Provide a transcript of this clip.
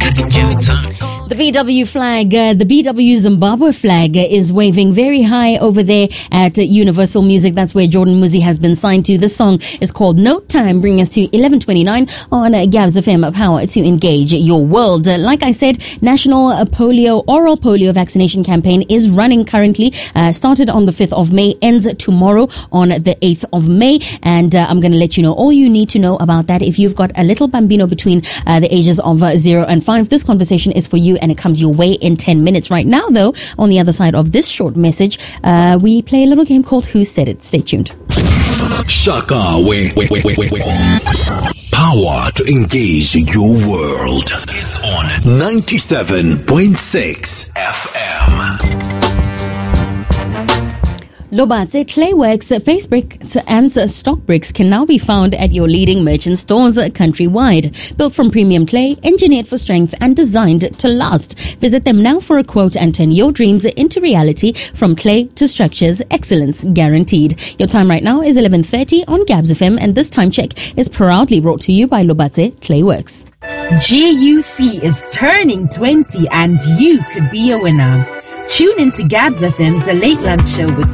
The VW flag, the BW Zimbabwe flag is waving very high over there at Universal Music. That's where Jordan Muzi has been signed to. This song is called No Time, bringing us to 11:29 on Gabs FM, power to engage your world. Like I said, National Oral Polio Vaccination Campaign is running currently. Started on the 5th of May, ends tomorrow on the 8th of May. And I'm going to let you know all you need to know about that. If you've got a little bambino between the ages of 0 and 5, this conversation is for you and it comes your way in 10 minutes. Right now, though, on the other side of this short message, we play a little game called Who Said It? Stay tuned. Shaka, wait. Power to engage your world is on 97.6 FM. Lobatse Clayworks face bricks and stock bricks can now be found at your leading merchant stores countrywide. Built from premium clay, engineered for strength and designed to last. Visit them now for a quote and turn your dreams into reality. From clay to structures, excellence guaranteed. Your time right now is 11:30 on Gabs FM, and this time check is proudly brought to you by Lobatse Clayworks. GUC is turning 20 and you could be a winner. Tune into Gabs FM's The Late Lunch Show with